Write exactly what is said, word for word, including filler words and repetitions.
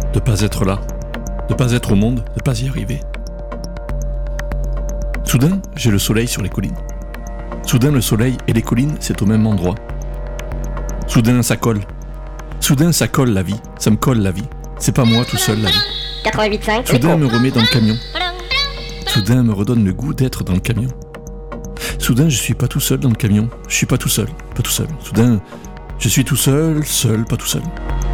de pas être là, de pas être au monde, de pas y arriver. Soudain, j'ai le soleil sur les collines. Soudain, le soleil et les collines, c'est au même endroit. Soudain, ça colle. Soudain, ça colle la vie. Ça me colle la vie. C'est pas moi tout seul, la vie. quatre-vingt-huit virgule cinq. Soudain, me remet dans le camion. Soudain, me redonne le goût d'être dans le camion. Soudain, je suis pas tout seul dans le camion. Je suis pas tout seul, pas tout seul. Soudain, je suis tout seul, seul, pas tout seul.